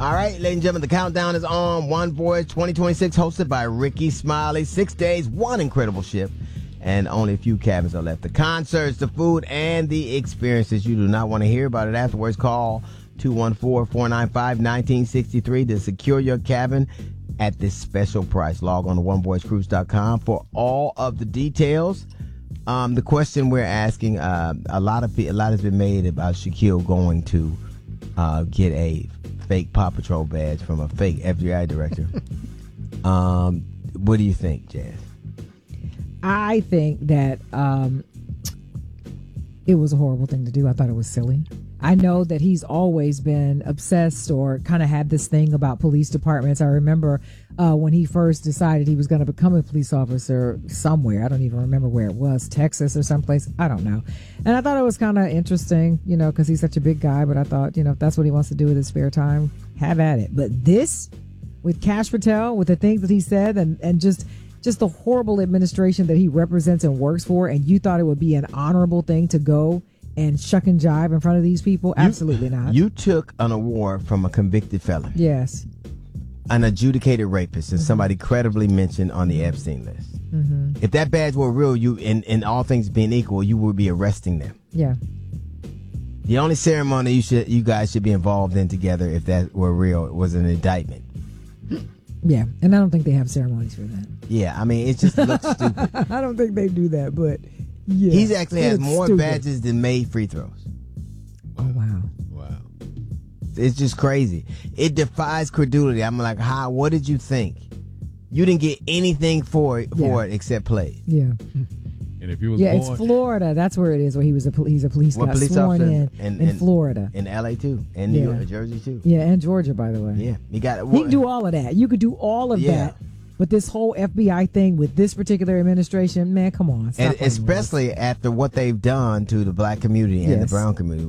All right, ladies and gentlemen, the countdown is on. One Voyage 2026, hosted by Ricky Smiley. 6 days, one incredible ship, and only a few cabins are left. The concerts, the food, and the experiences. You do not want to hear about it afterwards. Call 214-495-1963 to secure your cabin at this special price. Log on to onevoyagecruise.com for all of the details. The question we're asking, a lot has been made about Shaquille going to get a fake Paw Patrol badge from a fake FBI director. What do you think, Jazz? I think that it was a horrible thing to do. I thought it was silly. I know that he's always been obsessed or kind of had this thing about police departments. I remember when he first decided he was going to become a police officer somewhere. I don't even remember where it was, Texas or someplace. I don't know. And I thought it was kind of interesting, because he's such a big guy. But I thought, if that's what he wants to do with his spare time, have at it. But this, with Kash Patel, with the things that he said and just the horrible administration that he represents and works for, and you thought it would be an honorable thing to go and shuck and jive in front of these people? Absolutely not. You took an award from a convicted felon. Yes. An adjudicated rapist, and somebody credibly mentioned on the Epstein list. Mm-hmm. If that badge were real, you, in all things being equal, you would be arresting them. Yeah. The only ceremony you guys should be involved in together, if that were real, was an indictment. Yeah, and I don't think they have ceremonies for that. Yeah, I mean, it just looks stupid. I don't think they do that, but yeah. He's actually has more stupid badges than made free throws. Oh, wow. Wow. It's just crazy. It defies credulity. I'm like, what did you think? You didn't get anything for it except plays. Yeah. And if he was it's Florida. That's where it is. Where he's a police guy sworn in Florida, in LA too, and New York, Jersey too. Yeah, and Georgia, by the way. Yeah, he got it. He can do all of that. You could do all of that. But this whole FBI thing with this particular administration, man, come on. And especially after what they've done to the black community and the brown community.